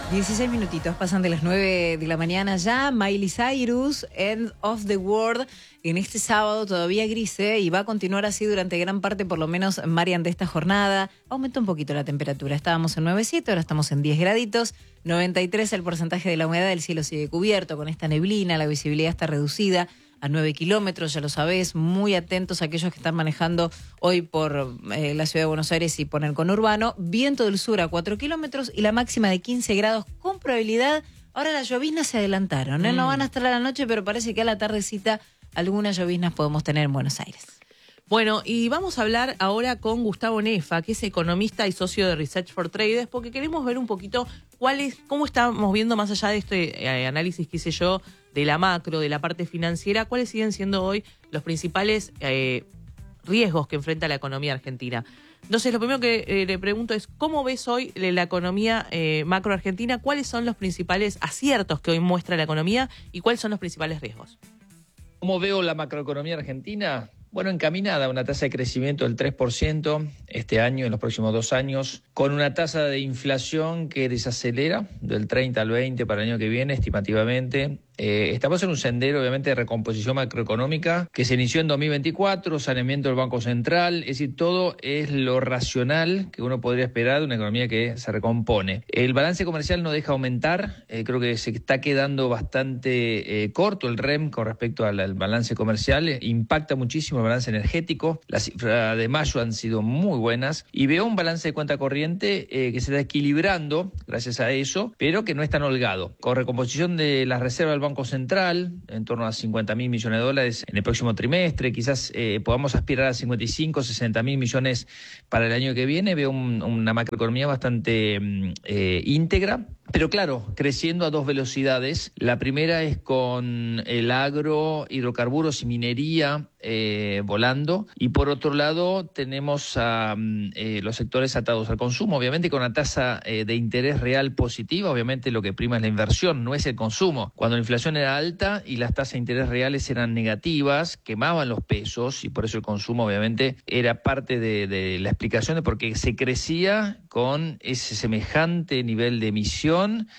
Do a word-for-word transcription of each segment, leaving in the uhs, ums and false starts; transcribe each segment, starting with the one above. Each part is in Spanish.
dieciséis minutitos pasan de las nueve de la mañana ya. Miley Cyrus, End of the World, en este sábado todavía gris, ¿eh? Y va a continuar así durante gran parte, por lo menos, Marian, de esta jornada. Aumentó un poquito la temperatura, estábamos en nueve coma siete, ahora estamos en diez graditos, noventa y tres el porcentaje de la humedad, el cielo sigue cubierto con esta neblina, la visibilidad está reducida a nueve kilómetros, ya lo sabés, muy atentos a aquellos que están manejando hoy por eh, la ciudad de Buenos Aires y por el conurbano. Viento del sur a cuatro kilómetros y la máxima de quince grados con probabilidad. Ahora las lloviznas se adelantaron, ¿eh? Mm. No van a estar a la noche, pero parece que a la tardecita algunas lloviznas podemos tener en Buenos Aires. Bueno, y vamos a hablar ahora con Gustavo Nefa, que es economista y socio de Research for Traders, porque queremos ver un poquito cuál es, cómo estamos viendo más allá de este eh, análisis que hice yo, de la macro, de la parte financiera, cuáles siguen siendo hoy los principales eh, riesgos que enfrenta la economía argentina. Entonces, lo primero que eh, le pregunto es, ¿cómo ves hoy la economía eh, macro argentina? ¿Cuáles son los principales aciertos que hoy muestra la economía y cuáles son los principales riesgos? ¿Cómo veo la macroeconomía argentina? Bueno, encaminada a una tasa de crecimiento del tres por ciento este año, en los próximos dos años, con una tasa de inflación que desacelera del treinta al veinte para el año que viene, estimativamente. Eh, estamos en un sendero, obviamente, de recomposición macroeconómica que se inició en dos mil veinticuatro, saneamiento del Banco Central, es decir, todo es lo racional que uno podría esperar de una economía que se recompone. El balance comercial no deja aumentar, eh, creo que se está quedando bastante eh, corto el R E M con respecto al, al balance comercial, eh, impacta muchísimo el balance energético, las cifras de mayo han sido muy buenas y veo un balance de cuenta corriente eh, que se está equilibrando gracias a eso, pero que no es tan holgado. Con recomposición de las reservas del Banco Banco Central, en torno a cincuenta mil millones de dólares en el próximo trimestre, quizás eh, podamos aspirar a cincuenta y cinco, sesenta mil millones para el año que viene. Veo un, una macroeconomía bastante eh, íntegra, pero claro, creciendo a dos velocidades. La primera es con el agro, hidrocarburos y minería eh, volando, y por otro lado tenemos a eh, los sectores atados al consumo, obviamente con una tasa eh, de interés real positiva. Obviamente lo que prima es la inversión, no es el consumo. Cuando la inflación era alta y las tasas de interés reales eran negativas, quemaban los pesos y por eso el consumo obviamente era parte de, de la explicación de por qué se crecía con ese semejante nivel de emisión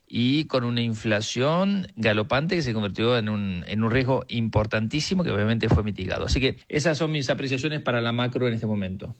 y con una inflación galopante que se convirtió en un, en un riesgo importantísimo que obviamente fue mitigado. Así que esas son mis apreciaciones para la macro en este momento.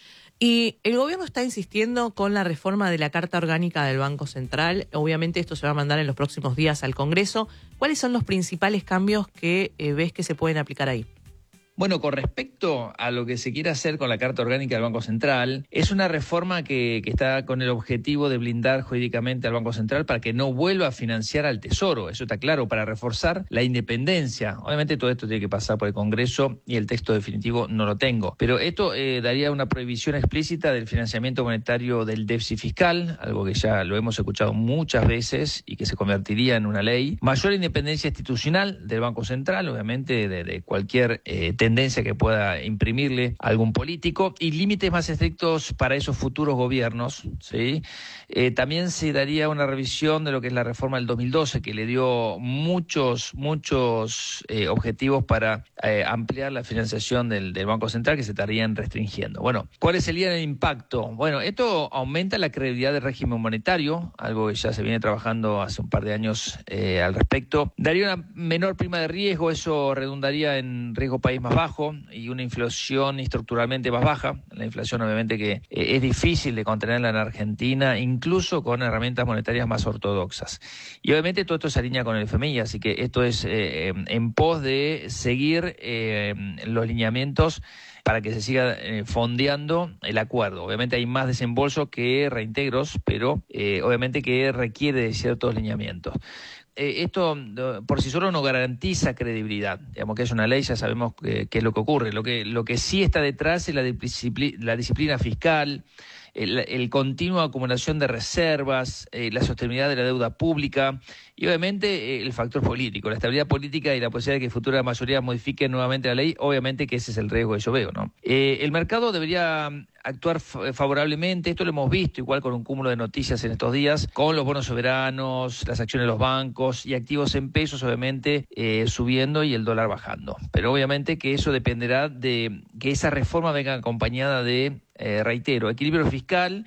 Y el gobierno está insistiendo con la reforma de la Carta Orgánica del Banco Central. Obviamente esto se va a mandar en los próximos días al Congreso. ¿Cuáles son los principales cambios que eh, ves que se pueden aplicar ahí? Bueno, con respecto a lo que se quiere hacer con la Carta Orgánica del Banco Central, es una reforma que, que está con el objetivo de blindar jurídicamente al Banco Central para que no vuelva a financiar al Tesoro. Eso está claro, para reforzar la independencia. Obviamente todo esto tiene que pasar por el Congreso y el texto definitivo no lo tengo. Pero esto eh, daría una prohibición explícita del financiamiento monetario del déficit fiscal, algo que ya lo hemos escuchado muchas veces y que se convertiría en una ley. Mayor independencia institucional del Banco Central, obviamente de, de cualquier eh, tendencia que pueda imprimirle a algún político, y límites más estrictos para esos futuros gobiernos, ¿sí? Eh, también se daría una revisión de lo que es la reforma del dos mil doce, que le dio muchos, muchos eh, objetivos para eh, ampliar la financiación del, del Banco Central, que se estarían restringiendo. Bueno, ¿cuál sería el impacto? Bueno, esto aumenta la credibilidad del régimen monetario, algo que ya se viene trabajando hace un par de años eh, al respecto. Daría una menor prima de riesgo, eso redundaría en riesgo país más bajo y una inflación estructuralmente más baja. La inflación obviamente que eh, es difícil de contenerla en Argentina, incluso con herramientas monetarias más ortodoxas. Y obviamente todo esto se alinea con el F M I, así que esto es eh, en pos de seguir eh, los lineamientos para que se siga eh, fondeando el acuerdo. Obviamente hay más desembolso que reintegros, pero eh, obviamente que requiere de ciertos lineamientos. Eh, esto por sí solo no garantiza credibilidad. Digamos que es una ley, ya sabemos qué es lo que ocurre. Lo que, lo que sí está detrás es la, disciplina, la disciplina fiscal, el, el continua acumulación de reservas, eh, la sostenibilidad de la deuda pública y obviamente eh, el factor político, la estabilidad política y la posibilidad de que futuras mayorías modifiquen nuevamente la ley. Obviamente que ese es el riesgo que yo veo, ¿no? Eh, el mercado debería actuar favorablemente, esto lo hemos visto igual con un cúmulo de noticias en estos días, con los bonos soberanos, las acciones de los bancos y activos en pesos obviamente eh, subiendo y el dólar bajando. Pero obviamente que eso dependerá de que esa reforma venga acompañada de, eh, reitero, equilibrio fiscal,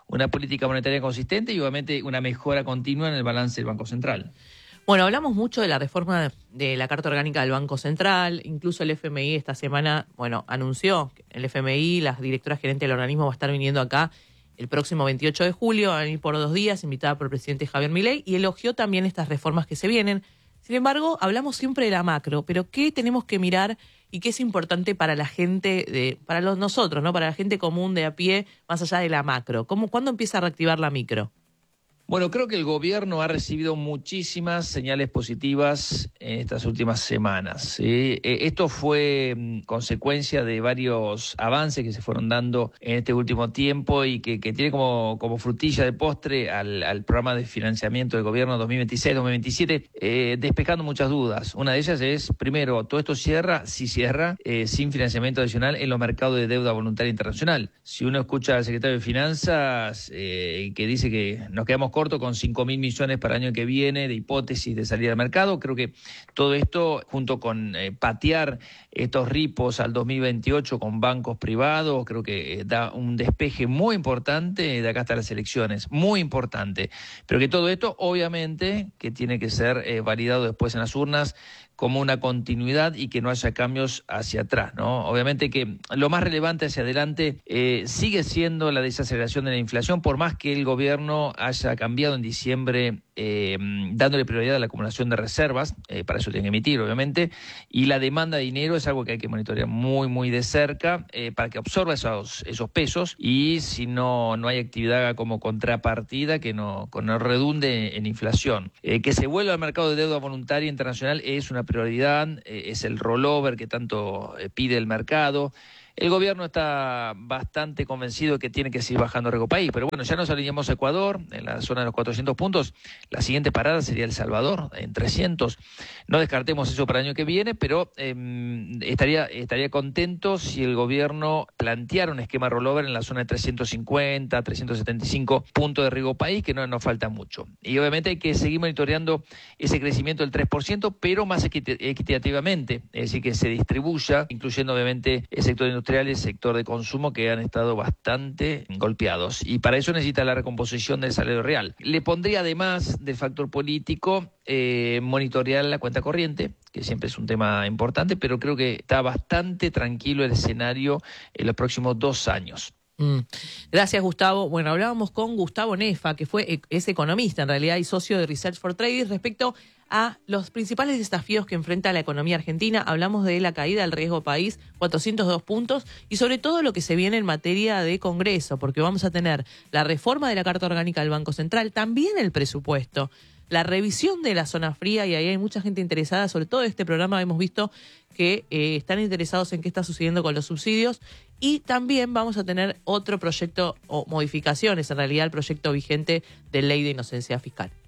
una política monetaria consistente y obviamente una mejora continua en el balance del Banco Central. Bueno, hablamos mucho de la reforma de la Carta Orgánica del Banco Central, incluso el F M I esta semana, bueno, anunció que el F M I, la directora gerente del organismo, va a estar viniendo acá el próximo veintiocho de julio, va a venir por dos días, invitada por el presidente Javier Milei, y elogió también estas reformas que se vienen. Sin embargo, hablamos siempre de la macro, pero ¿qué tenemos que mirar y qué es importante para la gente, de, para los nosotros, ¿no? Para la gente común de a pie, más allá de la macro? ¿Cómo, ¿Cuándo empieza a reactivar la micro? Bueno, creo que el gobierno ha recibido muchísimas señales positivas en estas últimas semanas, ¿sí? Esto fue mm, consecuencia de varios avances que se fueron dando en este último tiempo y que, que tiene como, como frutilla de postre al, al programa de financiamiento del gobierno dos mil veintiséis dos mil veintisiete, eh, despejando muchas dudas. Una de ellas es, primero, todo esto cierra, si cierra, eh, sin financiamiento adicional en los mercados de deuda voluntaria internacional. Si uno escucha al secretario de Finanzas eh, que dice que nos quedamos corto con cinco mil millones para el año que viene de hipótesis de salida al mercado. Creo que todo esto, junto con eh, patear estos ripos al dos mil veintiocho con bancos privados, creo que eh, da un despeje muy importante de acá hasta las elecciones, muy importante. Pero que todo esto, obviamente, que tiene que ser eh, validado después en las urnas como una continuidad y que no haya cambios hacia atrás, ¿no? Obviamente que lo más relevante hacia adelante eh, sigue siendo la desaceleración de la inflación, por más que el gobierno haya cambiado en diciembre eh, dándole prioridad a la acumulación de reservas, eh, para eso tiene que emitir, obviamente, y la demanda de dinero es algo que hay que monitorear muy, muy de cerca eh, para que absorba esos, esos pesos y si no, no hay actividad como contrapartida que no, que no redunde en inflación. Eh, que se vuelva al mercado de deuda voluntaria internacional es una prioridad, eh, es el rollover que tanto eh, pide el mercado. El gobierno está bastante convencido de que tiene que seguir bajando riesgo país, pero bueno, ya nos alineamos a Ecuador, en la zona de los cuatrocientos puntos, la siguiente parada sería El Salvador, en trescientos. No descartemos eso para el año que viene, pero eh, estaría, estaría contento si el gobierno planteara un esquema rollover en la zona de trescientos cincuenta, trescientos setenta y cinco puntos de riesgo país, que no nos falta mucho. Y obviamente hay que seguir monitoreando ese crecimiento del tres por ciento, pero más equitativamente, es decir, que se distribuya, incluyendo obviamente el sector industrial, el sector de consumo, que han estado bastante golpeados, y para eso necesita la recomposición del salario real. Le pondría, además del factor político, eh, monitorear la cuenta corriente, que siempre es un tema importante, pero creo que está bastante tranquilo el escenario en los próximos dos años. Mm. Gracias, Gustavo. Bueno, hablábamos con Gustavo Nefa, que fue es economista en realidad y socio de Research for Trade, respecto a los principales desafíos que enfrenta la economía argentina. Hablamos de la caída del riesgo país, cuatrocientos dos puntos, y sobre todo lo que se viene en materia de Congreso, porque vamos a tener la reforma de la Carta Orgánica del Banco Central, también el presupuesto, la revisión de la zona fría, y ahí hay mucha gente interesada, sobre todo en este programa hemos visto que eh, están interesados en qué está sucediendo con los subsidios, y también vamos a tener otro proyecto o modificaciones, en realidad el proyecto vigente de ley de inocencia fiscal.